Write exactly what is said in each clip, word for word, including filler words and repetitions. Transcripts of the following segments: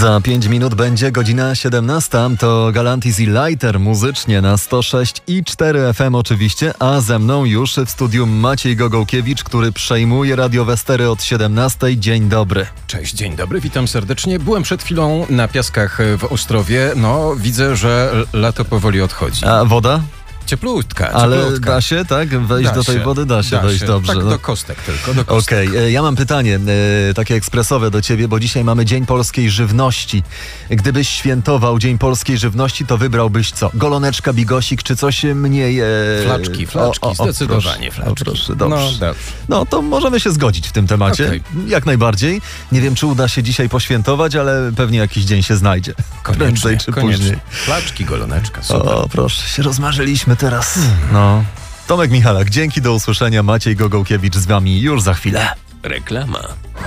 Za pięć minut będzie godzina siedemnasta. To Galantis i Lighter muzycznie na sto sześć i cztery F M oczywiście, a ze mną już w studiu Maciej Gogołkiewicz, który przejmuje radiowe stery od siedemnastej. Dzień dobry. Cześć, dzień dobry, witam serdecznie. Byłem przed chwilą na piaskach w Ostrowie. No, widzę, że lato powoli odchodzi. A woda? Cieplutka, Ale cieplutka. da się, tak? Wejść Da do tej się, wody da się da wejść się. dobrze. Tak, no. do kostek tylko, do kostek. Okej, okay. Ja mam pytanie, e, takie ekspresowe do ciebie, bo dzisiaj mamy Dzień Polskiej Żywności. Gdybyś świętował Dzień Polskiej Żywności, to wybrałbyś co? Goloneczka, bigosik, czy coś mniej... E... Flaczki, flaczki, o, o, zdecydowanie proszę, flaczki. O, proszę, dobrze. No, dobrze. No to możemy się zgodzić w tym temacie, Okay. jak najbardziej. Nie wiem, czy uda się dzisiaj poświętować, ale pewnie jakiś dzień się znajdzie. Koniecznie, Prędzej czy koniecznie. później. Flaczki, goloneczka, super. O, proszę, się rozmarzyliśmy teraz. No. Tomek Michalak, dzięki, do usłyszenia. Maciej Gogołkiewicz z wami już za chwilę. Reklama.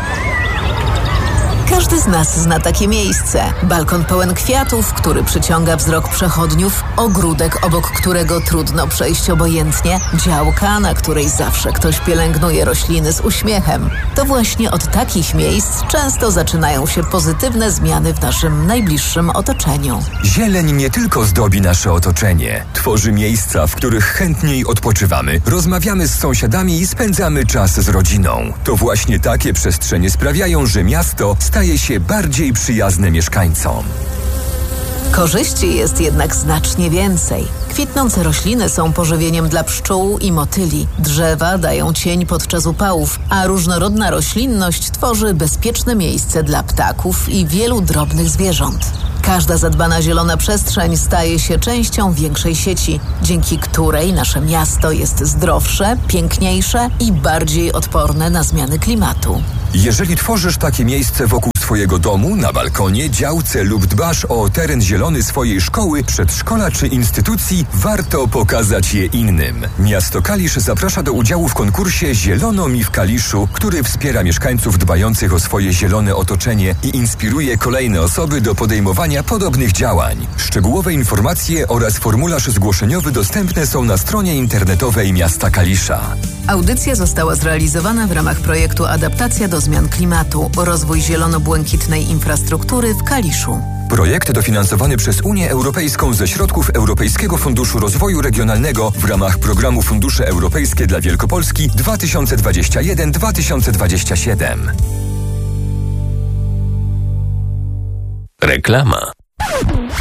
Każdy z nas zna takie miejsce. Balkon pełen kwiatów, który przyciąga wzrok przechodniów, ogródek, obok którego trudno przejść obojętnie, działka, na której zawsze ktoś pielęgnuje rośliny z uśmiechem. To właśnie od takich miejsc często zaczynają się pozytywne zmiany w naszym najbliższym otoczeniu. Zieleń nie tylko zdobi nasze otoczenie, tworzy miejsca, w których chętniej odpoczywamy, rozmawiamy z sąsiadami i spędzamy czas z rodziną. To właśnie takie przestrzenie sprawiają, że miasto staje się bardziej przyjazne mieszkańcom. Korzyści jest jednak znacznie więcej. Kwitnące rośliny są pożywieniem dla pszczół i motyli. Drzewa dają cień podczas upałów, a różnorodna roślinność tworzy bezpieczne miejsce dla ptaków i wielu drobnych zwierząt. Każda zadbana zielona przestrzeń staje się częścią większej sieci, dzięki której nasze miasto jest zdrowsze, piękniejsze i bardziej odporne na zmiany klimatu. Jeżeli tworzysz takie miejsce wokół swojego domu, na balkonie, działce lub dbasz o teren zielony swojej szkoły, przedszkola czy instytucji, warto pokazać je innym. Miasto Kalisz zaprasza do udziału w konkursie Zielono mi w Kaliszu, który wspiera mieszkańców dbających o swoje zielone otoczenie i inspiruje kolejne osoby do podejmowania podobnych działań. Szczegółowe informacje oraz formularz zgłoszeniowy dostępne są na stronie internetowej miasta Kalisza. Audycja została zrealizowana w ramach projektu Adaptacja do zmian klimatu, rozwój zielono-błękitnej infrastruktury w Kaliszu. Projekt dofinansowany przez Unię Europejską ze środków Europejskiego Funduszu Rozwoju Regionalnego w ramach programu Fundusze Europejskie dla Wielkopolski dwa tysiące dwudziesty pierwszy do dwa tysiące dwudziestego siódmego. Reklama.